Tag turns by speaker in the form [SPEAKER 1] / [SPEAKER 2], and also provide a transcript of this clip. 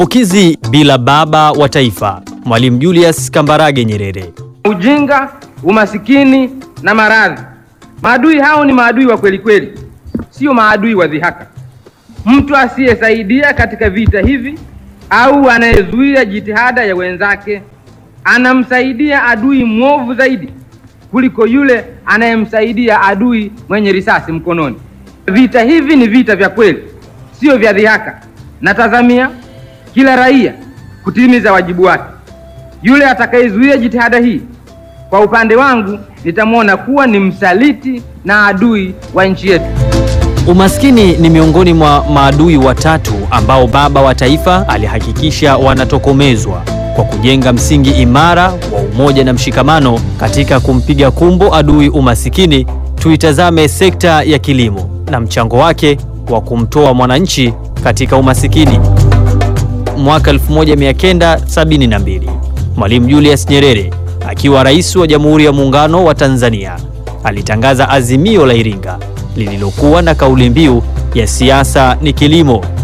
[SPEAKER 1] Ukizi bila baba wa taifa, Mwalimu Julius Kambarage Nyerere.
[SPEAKER 2] Ujinga, umasikini na maradhi. Maadui hao ni maadui wa kweli kweli, sio maadui wa dhihaka. Mtu asiyesaidia katika vita hivi au anayezuia jitihada ya wenzake anamsaidia adui mwovu zaidi kuliko yule anayemsaidia adui mwenye risasi mkononi. Vita hivi ni vita vya kweli, sio vya dhihaka. Natazamia kila raia kutimiza wajibu wake. Yule atakayezuia jitihada hii, kwa upande wangu, nitamwona kuwa ni msaliti na adui wa nchi yetu.
[SPEAKER 1] Umaskini ni miongoni mwa maadui watatu ambao baba wa taifa alihakikisha wanatokomezwa kwa kujenga msingi imara wa umoja na mshikamano. Katika kumpiga kumbo adui umasikini, tuitazame sekta ya kilimo na mchango wake wa kumtoa mwananchi katika umasikini. Mwaka 1972, Mwalimu Julius Nyerere akiwa rais wa Jamhuri ya Muungano wa Tanzania alitangaza Azimio la Iringa lililokuwa na kauli mbiu ya siasa ni kilimo.